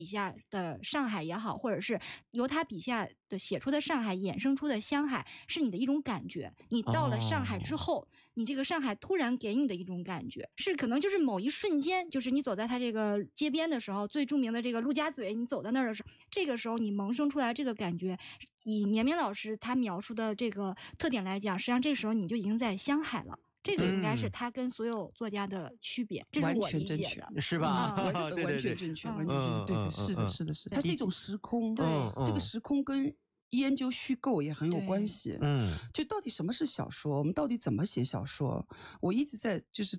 笔下的上海也好，或者是由他笔下的写出的上海衍生出的湘海，是你的一种感觉。你到了上海之后，你这个上海突然给你的一种感觉，是可能就是某一瞬间，就是你走在他这个街边的时候，最著名的这个陆家嘴，你走到那儿的时候，这个时候你萌生出来这个感觉，以绵绵老师他描述的这个特点来讲，实际上这时候你就已经在湘海了。这个应该是他跟所有作家的区别，这是我理解的， 是吧？ 完全正确，完全正确，对的，是的，是的，是的，它是一种时空， 对， 这个时空跟研究虚构也很有关系。就到底什么是小说？我们到底怎么写小说？我一直在就是